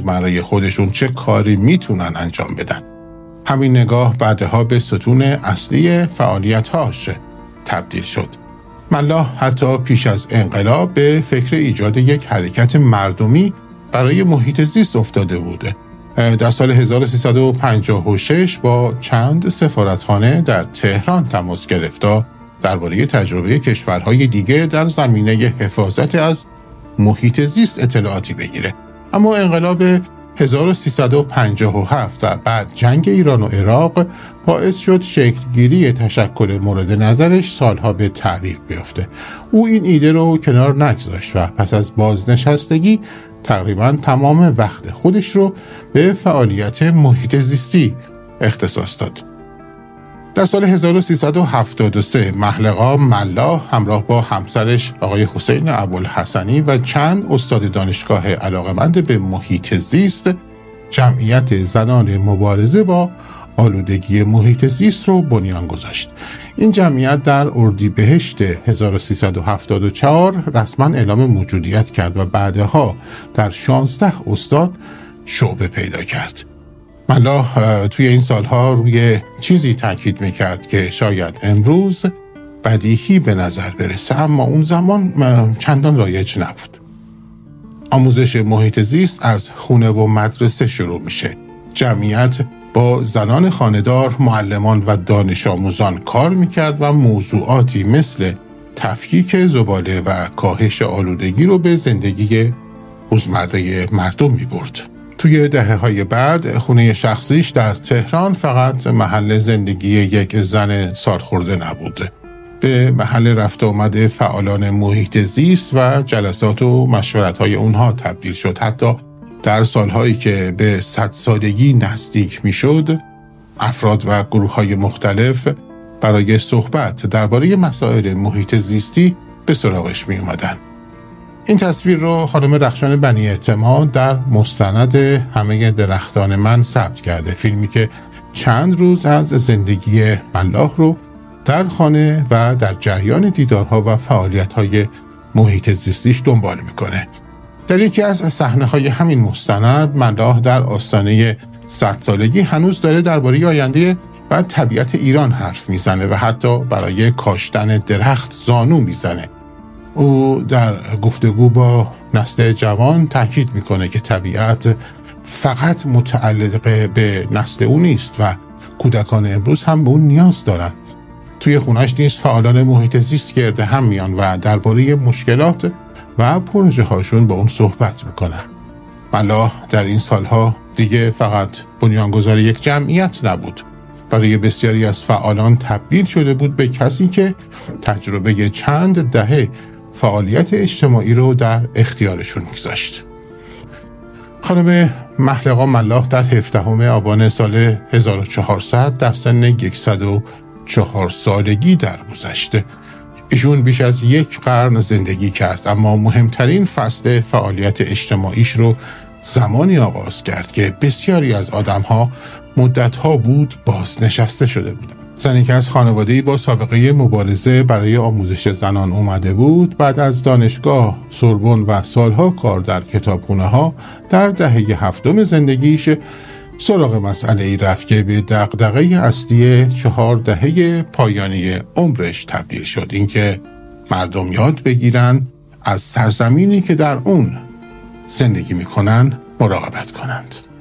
روزمره خودشون چه کاری میتونن انجام بدن. همین نگاه بعدها به ستون اصلی فعالیت‌هاش تبدیل شد. ملاح حتی پیش از انقلاب به فکر ایجاد یک حرکت مردمی برای محیط زیست افتاده بود. در سال 1356 با چند سفارتخانه در تهران تماس گرفت تا درباره تجربه کشورهای دیگه در زمینه حفاظت از محیط زیست اطلاعاتی بگیره. اما انقلاب 1357 و بعد جنگ ایران و عراق باعث شد شکلگیری تشکل مورد نظرش سالها به تعویق بیفته. او این ایده رو کنار نگذاشت و پس از بازنشستگی تقریباً تمام وقت خودش رو به فعالیت محیط زیستی اختصاص داد. در سال 1373 محلقا ملاح همراه با همسرش آقای حسین ابوالحسنی و چند استاد دانشگاه علاقه‌مند به محیط زیست جمعیت زنان مبارزه با آلودگی محیط زیست رو بنیان گذاشت. این جمعیت در اردیبهشت 1374 رسما اعلام موجودیت کرد و بعدها در 16 استان شعبه پیدا کرد. ملاح توی این سالها روی چیزی تاکید میکرد که شاید امروز بدیهی به نظر برسه، اما اون زمان چندان رایج نبود. آموزش محیط زیست از خونه و مدرسه شروع میشه. جمعیت با زنان خانه‌دار، معلمان و دانش آموزان کار میکرد و موضوعاتی مثل تفکیک زباله و کاهش آلودگی رو به زندگی روزمره مردم میبرد. توی دهه‌های بعد خونه شخصیش در تهران فقط محل زندگی یک زن سالخورده نبود. به محل رفت آمد فعالان محیط زیست و جلسات و مشورت‌های اونها تبدیل شد. حتی در سالهایی که به 100 سالگی نزدیک میشد، افراد و گروه‌های مختلف برای صحبت درباره مسائل محیط زیستی به سراغش می اومدن. این تصویر رو خانم رخشان بنی اعتماد در مستند همه درختان من ثبت کرده، فیلمی که چند روز از زندگی ملاح رو در خانه و در جریان دیدارها و فعالیت‌های محیط زیستیش دنبال میکنه. در یکی از صحنه‌های همین مستند ملاح در آستانه 100 سالگی هنوز داره درباره آینده و طبیعت ایران حرف میزنه و حتی برای کاشتن درخت زانو میزنه. او در گفتگو با نسل جوان تاکید میکنه که طبیعت فقط متعلق به نسل او نیست و کودکان امروز هم به اون نیاز دارن. توی خونش نیز فعالان محیط زیست گرد هم میان و درباره مشکلات و پروژه هاشون با اون صحبت میکنن. ملاح در این سالها دیگه فقط بنیانگذار یک جمعیت نبود. برای بسیاری از فعالان تبدیل شده بود به کسی که تجربه چند دهه فعالیت اجتماعی رو در اختیارشون میگذاشت. خانم محلقا ملاح در 17 آبان سال 1400 در سن 104 سالگی درگذشت. ایشون بیش از یک قرن زندگی کرد، اما مهمترین فصل فعالیت اجتماعیش رو زمانی آغاز کرد که بسیاری از آدم‌ها مدت‌ها بود بازنشسته شده بودند. زنی که از خانواده‌ای با سابقه مبارزه برای آموزش زنان اومده بود، بعد از دانشگاه، سوربن و سالها کار در کتابخونه‌ها در دهه 70 زندگیش سراغ مسئله‌ای رفت که به دغدغه اصلی 4 دهه پایانی عمرش تبدیل شد، اینکه مردم یاد بگیرن از سرزمینی که در اون زندگی میکنن مراقبت کنند.